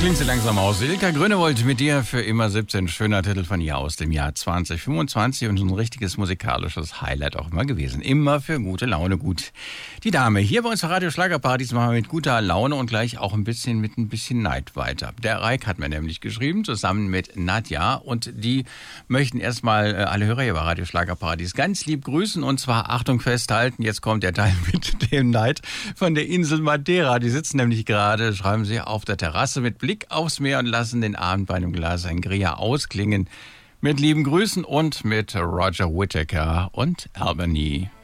klingt sie langsam aus. Ilka Grünewold mit dir für immer 17. Schöner Titel von ihr aus dem Jahr 2025 und ein richtiges musikalisches Highlight auch immer gewesen. Immer für gute Laune gut. Die Dame hier bei uns bei Radio Schlagerpartys machen wir mit guter Laune und gleich auch mit ein bisschen Neid weiter. Der Reik hat mir nämlich geschrieben, zusammen mit Nadja, und die möchten erstmal alle Hörer hier bei Radio Schlagerpartys ganz lieb grüßen, und zwar, Achtung, festhalten, jetzt kommt der Teil mit dem Neid, von der Insel Madeira. Die sitzen nämlich gerade, schreiben sie, auf der Terrasse mit Blick aufs Meer und lassen den Abend bei einem Glas Sangria ausklingen. Mit lieben Grüßen und mit Roger Whittaker und Albany.